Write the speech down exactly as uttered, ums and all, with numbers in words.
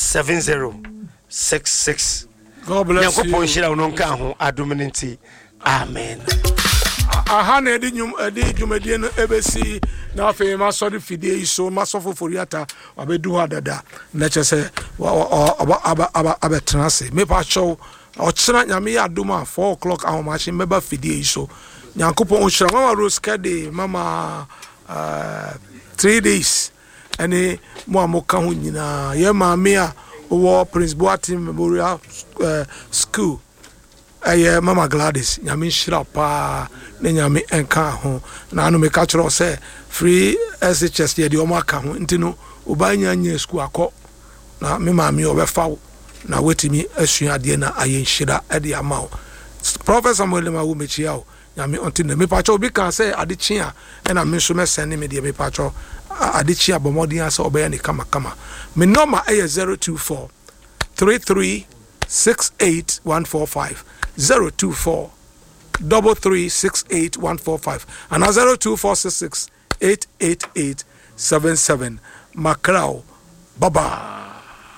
seven zero six six. God bless you. Yankopon shira unonka ho adominenti. Amen. Aha na edi nyum edi dwumadie no ebesi na afi ma so de fidie iso ma so foforiata obedu ha dada na chese aba aba abetena se me pa chow o chena nyame ya adoma four o'clock ahụ machi meba fidie iso Yankopon ohira mama Rose Kade mama uh, three days ene mo amoka ho nyina ye ma me a wo Prince Boatim Memorial uh, School aye mama Gladys nyame shira pa na nyame enka ho na anu me ka chiro say free S H S ye de o maka ho ntino obanya nya school akọ na me ma me obefa na wetimi asua ade na aye shira e de ama Prophet Samuel ma wo mechia o nyame ontino me pa cho obi kan say ade chia e na me so me send me de me pa cho ade chia bomodin asa obeya ne kama kama me number e zero two four three three six eight one four five zero two four double three six eight one four five and zero two four six six eight eight eight seven seven Macrao. Bye bye.